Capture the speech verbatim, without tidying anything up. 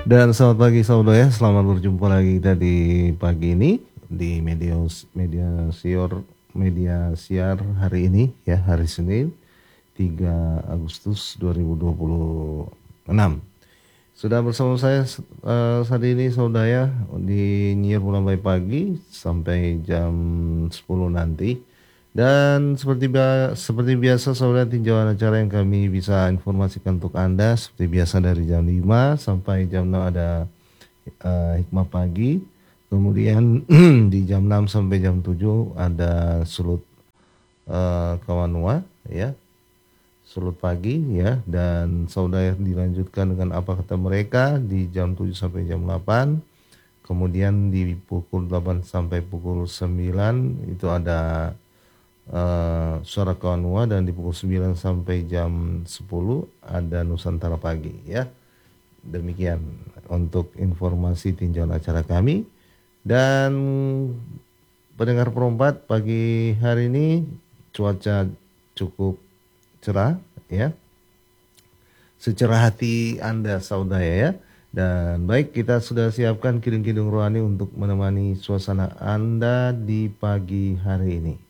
Dan selamat pagi saudara ya, selamat berjumpa lagi kita di pagi ini di media media siar media siar hari ini ya, hari Senin tiga Agustus dua ribu dua puluh enam. Sudah bersama saya uh, saat ini saudara ya, di nyiar mulai pagi sampai jam sepuluh nanti. Dan seperti seperti biasa saudara, tinjauan acara yang kami bisa informasikan untuk Anda seperti biasa dari jam lima sampai jam enam ada uh, hikmah pagi. Kemudian di jam enam sampai jam tujuh ada sulut uh, kawanua ya. Sulut pagi ya, dan saudara dilanjutkan dengan apa kata mereka di jam tujuh sampai jam delapan. Kemudian di pukul delapan sampai pukul sembilan itu ada Uh, suara kawanua, dan di pukul sembilan sampai jam sepuluh ada Nusantara pagi ya. Demikian untuk informasi tinjauan acara kami. Dan pendengar perempat, pagi hari ini cuaca cukup cerah ya, secerah hati Anda saudara ya. Dan baik, kita sudah siapkan kidung-kidung rohani untuk menemani suasana Anda di pagi hari ini.